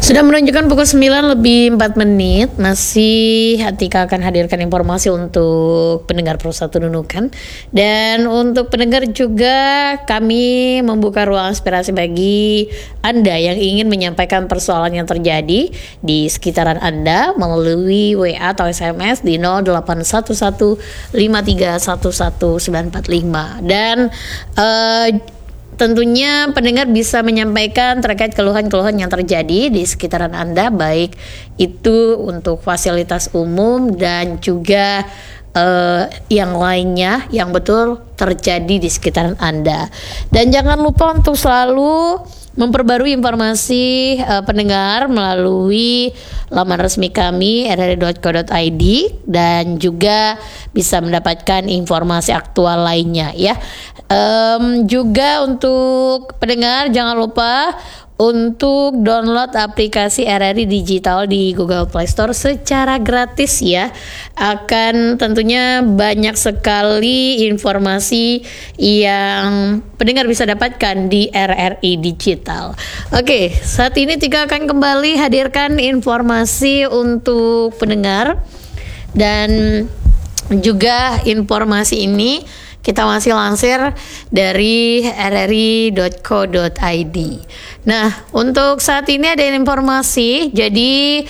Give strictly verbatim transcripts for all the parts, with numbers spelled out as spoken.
Sudah menunjukkan pukul sembilan lebih empat menit. Masih Atika akan hadirkan informasi untuk pendengar Persatu Nunukan. Dan untuk pendengar juga kami membuka ruang aspirasi bagi Anda yang ingin menyampaikan persoalan yang terjadi di sekitaran Anda melalui W A atau S M S di nol delapan satu satu lima tiga satu satu sembilan empat lima. Dan uh, tentunya pendengar bisa menyampaikan terkait keluhan-keluhan yang terjadi di sekitaran Anda, baik itu untuk fasilitas umum dan juga uh, yang lainnya yang betul terjadi di sekitaran Anda. Dan jangan lupa untuk selalu memperbarui informasi uh, pendengar melalui laman resmi kami r r i dot co dot i d dan juga bisa mendapatkan informasi aktual lainnya ya. Um, juga untuk pendengar jangan lupa untuk download aplikasi R R I Digital di Google Play Store secara gratis ya. Akan tentunya banyak sekali informasi yang pendengar bisa dapatkan di R R I Digital. Oke, saat ini Tika akan kembali hadirkan informasi untuk pendengar. Dan juga informasi ini kita masih lansir dari r r i dot co dot i d. Nah, untuk saat ini ada informasi, jadi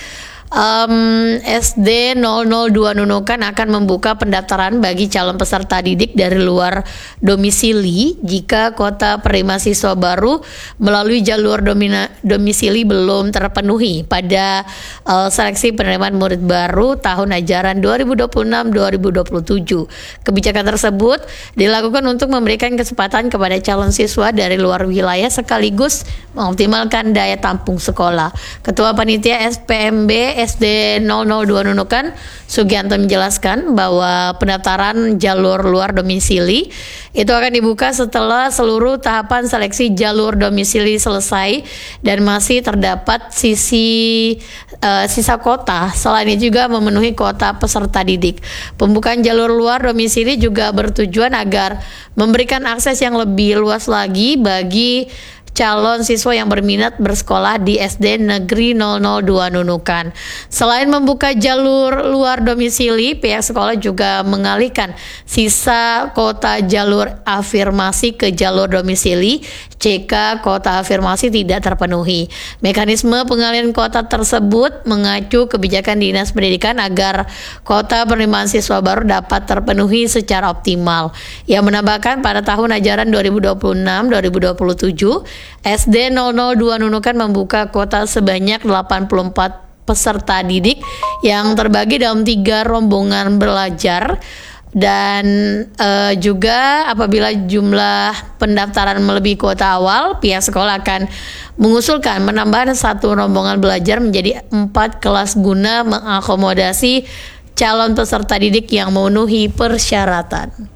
Um, S D nol nol dua Nunukan akan membuka pendaftaran bagi calon peserta didik dari luar domisili jika kuota penerima siswa baru melalui jalur domina, domisili belum terpenuhi pada uh, seleksi penerimaan murid baru tahun ajaran dua ribu dua puluh enam dua ribu dua puluh tujuh. Kebijakan tersebut dilakukan untuk memberikan kesempatan kepada calon siswa dari luar wilayah sekaligus mengoptimalkan daya tampung sekolah. Ketua Panitia S P M B S D nol nol dua Nunukan, Sugianto, menjelaskan bahwa pendaftaran jalur luar domisili itu akan dibuka setelah seluruh tahapan seleksi jalur domisili selesai dan masih terdapat sisi uh, sisa kota. Selain itu juga memenuhi kuota peserta didik. Pembukaan jalur luar domisili juga bertujuan agar memberikan akses yang lebih luas lagi bagi calon siswa yang berminat bersekolah di S D Negeri nol nol dua Nunukan. Selain membuka jalur luar domisili, pihak sekolah juga mengalihkan sisa kuota jalur afirmasi ke jalur domisili jika kuota afirmasi tidak terpenuhi. Mekanisme pengalihan kuota tersebut mengacu kebijakan Dinas Pendidikan agar kuota penerimaan siswa baru dapat terpenuhi secara optimal. Ia menambahkan pada tahun ajaran dua ribu dua puluh enam dua ribu dua puluh tujuh S D nol nol dua Nunukan membuka kuota sebanyak delapan puluh empat peserta didik yang terbagi dalam tiga rombongan belajar. Dan uh, juga apabila jumlah pendaftaran melebihi kuota awal, pihak sekolah akan mengusulkan menambahkan satu rombongan belajar menjadi empat kelas guna mengakomodasi calon peserta didik yang memenuhi persyaratan.